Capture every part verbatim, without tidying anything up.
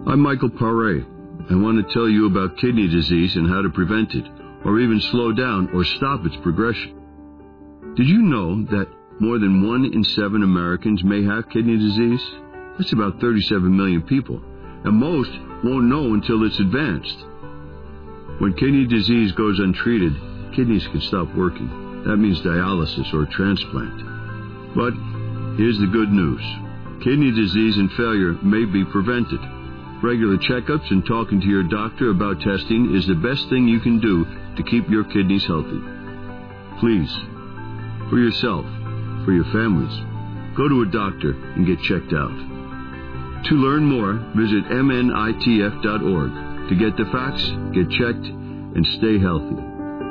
I'm Michael Paré. I want to tell you about kidney disease and how to prevent it, or even slow down or stop its progression. Did you know that more than one in seven Americans may have kidney disease? That's about thirty-seven million people, and most won't know until it's advanced. When kidney disease goes untreated, kidneys can stop working. That means dialysis or transplant. But here's the good news. Kidney disease and failure may be prevented. Regular checkups and talking to your doctor about testing is the best thing you can do to keep your kidneys healthy. Please, for yourself, for your families, go to a doctor and get checked out. To learn more, visit M N I T F dot org to get the facts, get checked, and stay healthy.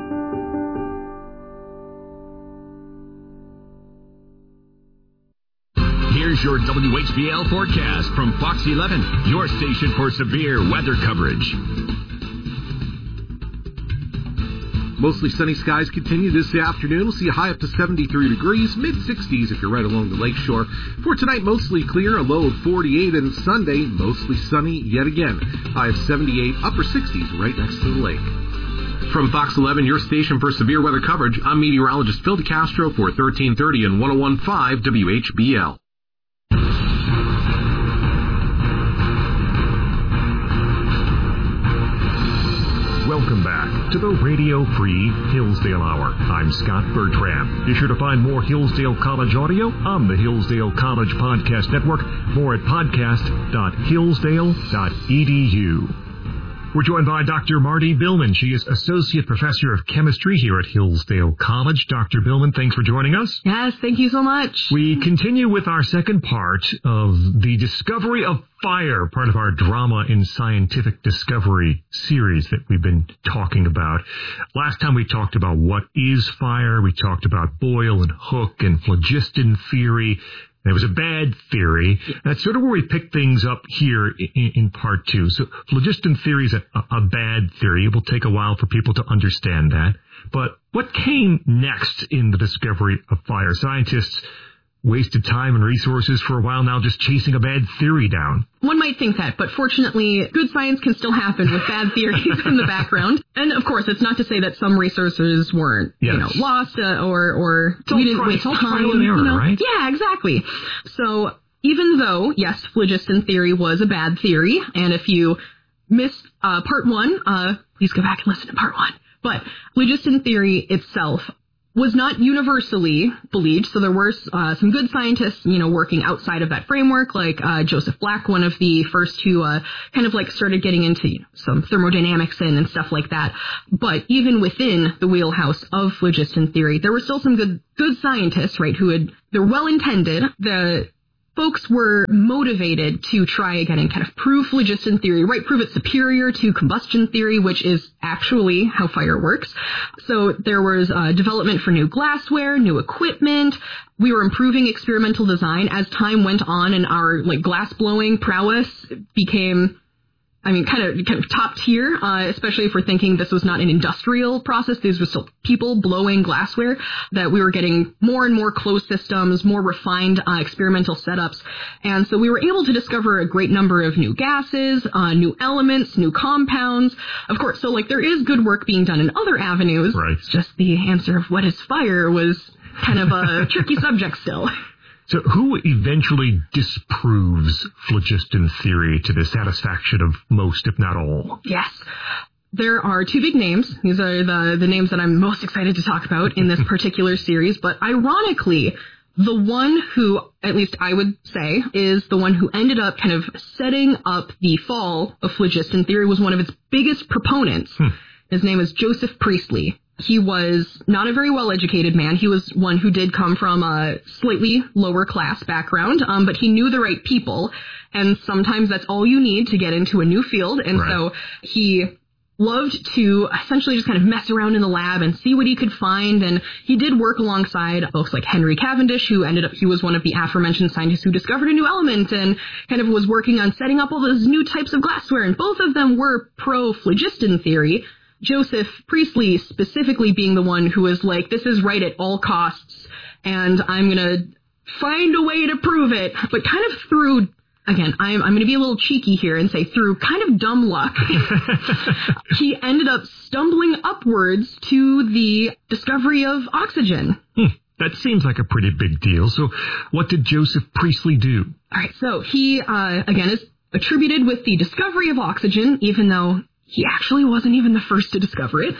Here's your W H B L forecast from Fox eleven, your station for severe weather coverage. Mostly sunny skies continue this afternoon. We'll see a high up to seventy-three degrees, mid-sixties if you're right along the lakeshore. For tonight, mostly clear, a low of forty-eight, and Sunday, mostly sunny yet again. High of seventy-eight, upper sixties right next to the lake. From Fox eleven, your station for severe weather coverage, I'm meteorologist Phil DeCastro for thirteen thirty and one oh one point five W H B L. Welcome back to the Radio Free Hillsdale Hour. I'm Scott Bertram. Be sure to find more Hillsdale College audio on the Hillsdale College Podcast Network. More at podcast dot hillsdale dot e d u. We're joined by Doctor Marty Billman. She is Associate Professor of Chemistry here at Hillsdale College. Doctor Billman, thanks for joining us. Yes, thank you so much. We continue with our second part of the discovery of fire, part of our drama in scientific discovery series that we've been talking about. Last time we talked about what is fire. We talked about Boyle and Hooke and phlogiston theory. It was a bad theory. That's sort of where we pick things up here in, in part two. So phlogiston theory is a, a bad theory. It will take a while for people to understand that. But what came next in the discovery of fire? Scientists wasted time and resources for a while now just chasing a bad theory down. One might think that, but fortunately, good science can still happen with bad theories in the background. And of course, it's not to say that some resources weren't, yes. you know, lost uh, or or it's all we didn't tri- waste it's all time. trial and error, you know? right? Yeah, exactly. So even though, yes, phlogiston theory was a bad theory, and if you missed uh, part one, uh, please go back and listen to part one. But phlogiston theory itself was not universally believed, so there were uh, some good scientists, you know, working outside of that framework, like uh, Joseph Black, one of the first who uh, kind of like started getting into you know, some thermodynamics and, and stuff like that. But even within the wheelhouse of phlogiston theory, there were still some good good scientists, right, who had, they're well-intended. The folks were motivated to try again and kind of prove phlogiston theory, right? Prove it superior to combustion theory, which is actually how fire works. So there was uh, development for new glassware, new equipment. We were improving experimental design as time went on, and our like glass blowing prowess became, I mean, kind of kind of top tier, uh, especially if we're thinking this was not an industrial process. These were still people blowing glassware, that we were getting more and more closed systems, more refined uh, experimental setups. And so we were able to discover a great number of new gases, uh, new elements, new compounds. Of course, so like there is good work being done in other avenues. Right. It's just the answer of what is fire was kind of a tricky subject still. So who eventually disproves phlogiston theory to the satisfaction of most, if not all? Yes. There are two big names. These are the, the names that I'm most excited to talk about in this particular series. But ironically, the one who, at least I would say, is the one who ended up kind of setting up the fall of phlogiston theory was one of its biggest proponents. Hmm. His name is Joseph Priestley. He was not a very well-educated man. He was one who did come from a slightly lower-class background, um, but he knew the right people, and sometimes that's all you need to get into a new field. And right. so he loved to essentially just kind of mess around in the lab and see what he could find, and he did work alongside folks like Henry Cavendish, who ended up, he was one of the aforementioned scientists who discovered a new element and kind of was working on setting up all those new types of glassware, and both of them were pro-phlogiston theory. Joseph Priestley specifically being the one who was like, this is right at all costs, and I'm going to find a way to prove it, but kind of through again, I'm, I'm going to be a little cheeky here and say through kind of dumb luck, he ended up stumbling upwards to the discovery of oxygen. Hmm. That seems like a pretty big deal. So what did Joseph Priestley do? All right. So he, uh, again, is attributed with the discovery of oxygen, even though he actually wasn't even the first to discover it.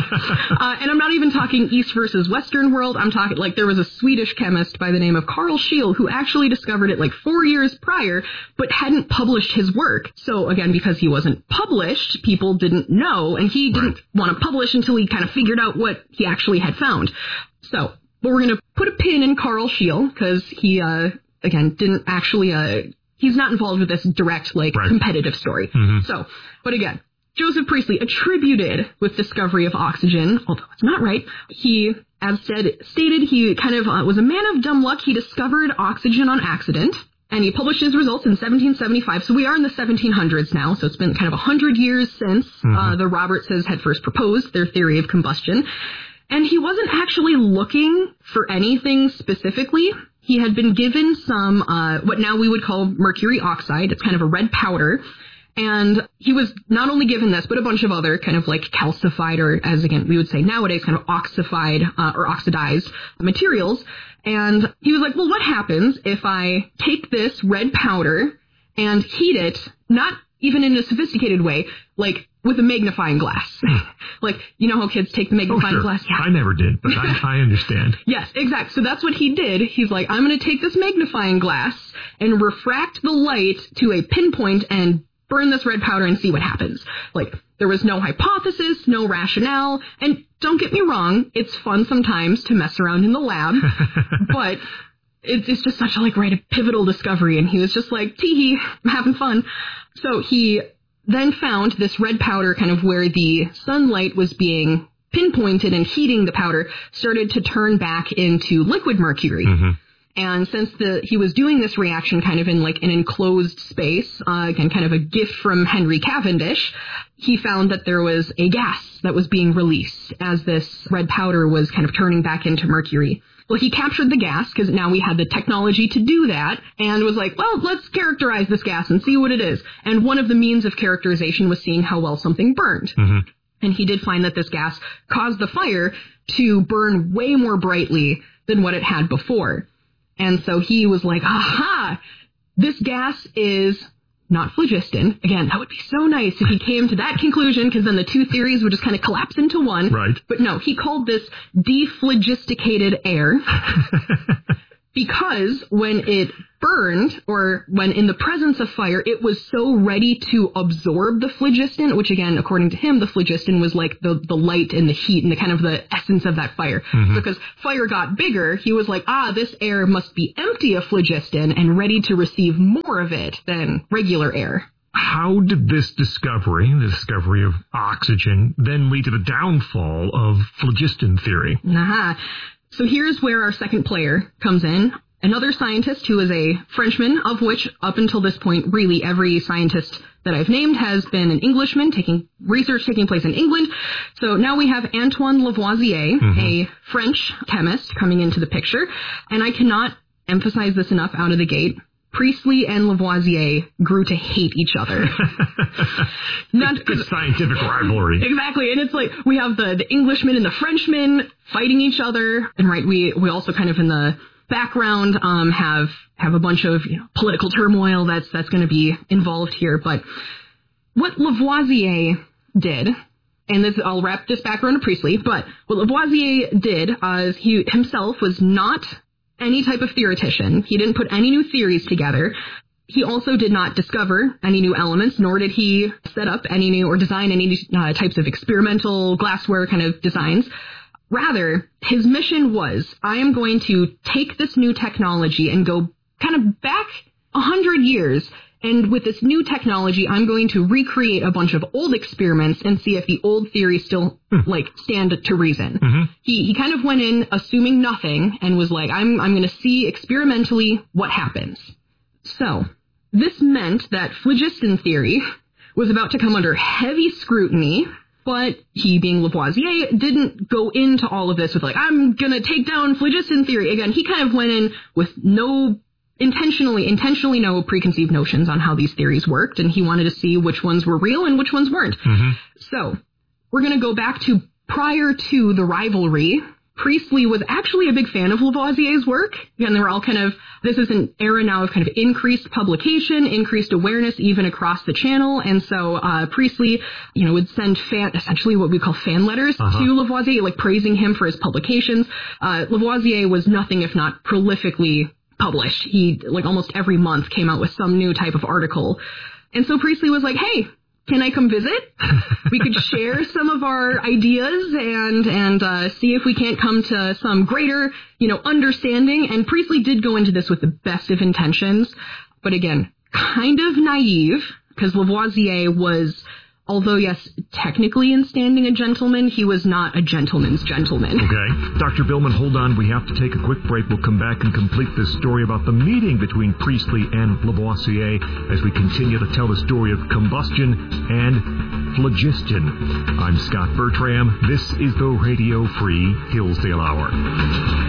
uh, and I'm not even talking East versus Western world. I'm talking like there was a Swedish chemist by the name of Carl Scheele who actually discovered it like four years prior, but hadn't published his work. So again, because he wasn't published, people didn't know, and he didn't right. want to publish until he kind of figured out what he actually had found. So, but we're going to put a pin in Carl Scheele because he, uh, again, didn't actually, uh, he's not involved with this direct, like, right. competitive story. Mm-hmm. So, but again, Joseph Priestley attributed with discovery of oxygen, although it's not right. He, as said, stated he kind of uh, was a man of dumb luck. He discovered oxygen on accident, and he published his results in seventeen seventy-five. So we are in the seventeen hundreds now, so it's been kind of one hundred years since mm-hmm. uh, the Robertses had first proposed their theory of combustion. And he wasn't actually looking for anything specifically. He had been given some, uh, what now we would call mercury oxide. It's kind of a red powder. And he was not only given this, but a bunch of other kind of like calcified, or as again, we would say nowadays, kind of oxified uh, or oxidized materials. And he was like, well, what happens if I take this red powder and heat it, not even in a sophisticated way, like with a magnifying glass? Like, you know how kids take the magnifying oh, sure. glass? Yeah. I never did, but I, I understand. Yes, exactly. So that's what he did. He's like, I'm going to take this magnifying glass and refract the light to a pinpoint and burn this red powder and see what happens. Like, there was no hypothesis, no rationale, and don't get me wrong, it's fun sometimes to mess around in the lab, but it's, it's just such a, like, right, a pivotal discovery, and he was just like, tee-hee, I'm having fun. So he then found this red powder kind of where the sunlight was being pinpointed and heating the powder started to turn back into liquid mercury. Mm-hmm. And since the he was doing this reaction kind of in like an enclosed space, uh, again, kind of a gift from Henry Cavendish, he found that there was a gas that was being released as this red powder was kind of turning back into mercury. Well, he captured the gas because now we had the technology to do that, and was like, well, let's characterize this gas and see what it is. And one of the means of characterization was seeing how well something burned. Mm-hmm. And he did find that this gas caused the fire to burn way more brightly than what it had before. And so he was like, aha, this gas is not phlogiston. Again, that would be so nice if he came to that conclusion, because then the two theories would just kind of collapse into one. Right. But no, he called this dephlogisticated air because when it burned, or when in the presence of fire, it was so ready to absorb the phlogiston, which again, according to him, the phlogiston was like the, the light and the heat and the kind of the essence of that fire. Mm-hmm. Because fire got bigger, he was like, ah, this air must be empty of phlogiston and ready to receive more of it than regular air. How did this discovery, the discovery of oxygen, then lead to the downfall of phlogiston theory? Aha. So here's where our second player comes in. Another scientist who is a Frenchman, of which up until this point, really every scientist that I've named has been an Englishman, taking research taking place in England. So now we have Antoine Lavoisier, mm-hmm. a French chemist, coming into the picture. And I cannot emphasize this enough out of the gate. Priestley and Lavoisier grew to hate each other. Not good scientific rivalry. Exactly. And it's like we have the, the Englishman and the Frenchman fighting each other. And right, we, we also kind of in the background um, have have a bunch of you know, political turmoil that's that's going to be involved here. But what Lavoisier did, and this I'll wrap this back around to Priestley, but what Lavoisier did uh, is he himself was not any type of theoretician. He didn't put any new theories together. He also did not discover any new elements, nor did he set up any new or design any new uh, types of experimental glassware kind of designs. Rather, his mission was, I am going to take this new technology and go kind of back a hundred years. And with this new technology, I'm going to recreate a bunch of old experiments and see if the old theories still, hmm. like, stand to reason. Mm-hmm. He he kind of went in assuming nothing and was like, I'm I'm going to see experimentally what happens. So, this meant that phlogiston theory was about to come under heavy scrutiny, but he, being Lavoisier, didn't go into all of this with, like, I'm going to take down phlogiston theory. Again, he kind of went in with no intentionally, intentionally no preconceived notions on how these theories worked, and he wanted to see which ones were real and which ones weren't. Mm-hmm. So we're going to go back to prior to the rivalry. Priestley was actually a big fan of Lavoisier's work. Again, they were all kind of, this is an era now of kind of increased publication, increased awareness even across the channel. And so uh, Priestley, you know, would send fan, essentially what we call fan letters uh-huh. to Lavoisier, like praising him for his publications. Uh, Lavoisier was nothing if not prolifically published. He, like almost every month, came out with some new type of article. And so Priestley was like, hey, can I come visit? We could share some of our ideas and and uh, see if we can't come to some greater, you know, understanding. And Priestley did go into this with the best of intentions, but again, kind of naive, because Lavoisier was, although yes, technically in standing a gentleman, he was not a gentleman's gentleman. Okay. Doctor Billman, hold on. We have to take a quick break. We'll come back and complete this story about the meeting between Priestley and Lavoisier as we continue to tell the story of combustion and phlogiston. I'm Scott Bertram. This is the Radio Free Hillsdale Hour.